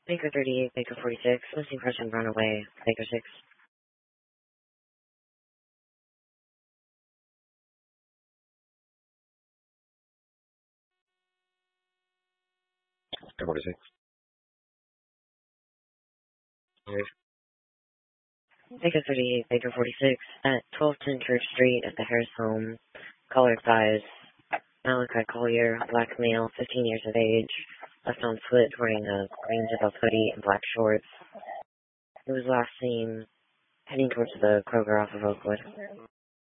Baker 38, Baker 46, missing person run away, Baker 6. Baker 46. Baker 38, Baker 46, at 1210 Church Street at the Harris home, collar size, Malachi Collier, black male, 15 years of age, left on foot, wearing a green zip-up hoodie and black shorts. He was last seen heading towards the Kroger off of Oakwood.